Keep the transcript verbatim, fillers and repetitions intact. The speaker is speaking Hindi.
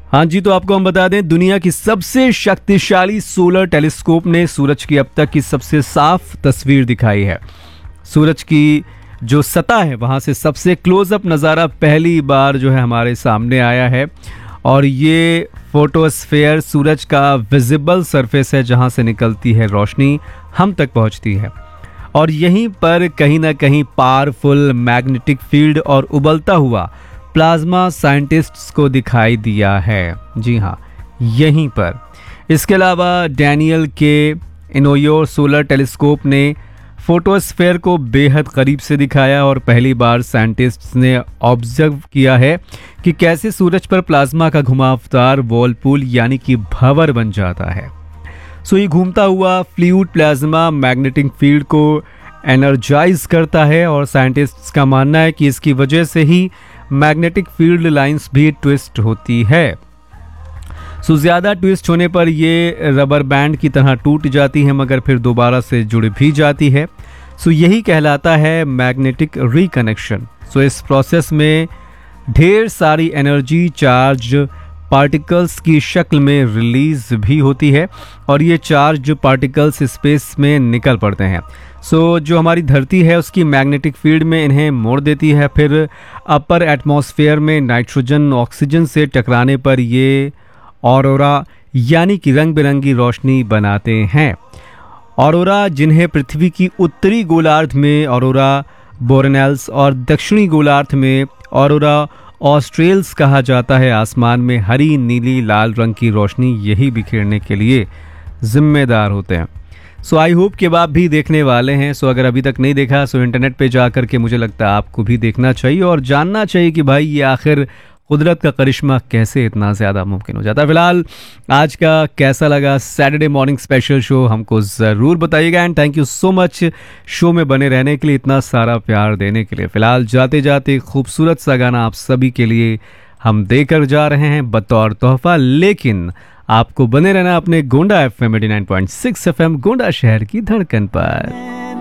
हाँ जी, तो आपको हम बता दें, दुनिया की सबसे शक्तिशाली सोलर टेलीस्कोप ने सूरज की अब तक की सबसे साफ तस्वीर दिखाई है। सूरज की जो सतह है वहाँ से सबसे क्लोजअप नज़ारा पहली बार जो है हमारे सामने आया है। और ये फोटोस्फेयर सूरज का विजिबल सरफेस है जहाँ से निकलती है रोशनी हम तक पहुँचती है। और यहीं पर कहीं ना कहीं पावरफुल मैग्नेटिक फील्ड और उबलता हुआ प्लाज्मा साइंटिस्ट्स को दिखाई दिया है। जी हाँ, यहीं पर। इसके अलावा डैनियल के इनोयोर सोलर टेलीस्कोप ने फोटोस्फेयर को बेहद करीब से दिखाया और पहली बार साइंटिस्ट्स ने ऑब्जर्व किया है कि कैसे सूरज पर प्लाज्मा का घुमावदार वॉलपूल यानी कि भंवर बन जाता है। सो ये घूमता हुआ फ्लूइड प्लाज्मा मैग्नेटिक फील्ड को एनर्जाइज करता है और साइंटिस्ट्स का मानना है कि इसकी वजह से ही मैग्नेटिक फील्ड लाइंस भी ट्विस्ट होती है। सो ज़्यादा ट्विस्ट होने पर ये रबर बैंड की तरह टूट जाती है मगर फिर दोबारा से जुड़ भी जाती है। सो यही कहलाता है मैग्नेटिक रिकनेक्शन। सो इस प्रोसेस में ढेर सारी एनर्जी चार्ज पार्टिकल्स की शक्ल में रिलीज भी होती है और ये चार्ज पार्टिकल्स स्पेस में निकल पड़ते हैं। सो so, जो हमारी धरती है उसकी मैग्नेटिक फील्ड में इन्हें मोड़ देती है, फिर अपर एटमॉस्फेयर में नाइट्रोजन ऑक्सीजन से टकराने पर ये ऑरोरा यानी कि रंग बिरंगी रोशनी बनाते हैं। ऑरोरा जिन्हें पृथ्वी की उत्तरी गोलार्ध में ऑरोरा बोरेनल्स और दक्षिणी गोलार्ध में ऑरोरा ऑस्ट्रेल्स कहा जाता है, आसमान में हरी नीली लाल रंग की रोशनी यही बिखेरने के लिए जिम्मेदार होते हैं। सो आई होप कि आप भी देखने वाले हैं। सो so, अगर अभी तक नहीं देखा सो इंटरनेट पे जा कर के मुझे लगता है आपको भी देखना चाहिए और जानना चाहिए कि भाई ये आखिर कुदरत का करिश्मा कैसे इतना ज़्यादा मुमकिन हो जाता है। फिलहाल आज का कैसा लगा सैटरडे मॉर्निंग स्पेशल शो हमको ज़रूर बताइएगा and thank you so much show में बने रहने के लिए, इतना सारा प्यार देने के लिए। फिलहाल जाते जाते खूबसूरत सा गाना आप सभी के लिए हम देकर जा रहे हैं बतौर तोहफा, लेकिन आपको बने रहना अपने Gonda F M eighty nine point six F M Gonda शहर की धड़कन पर।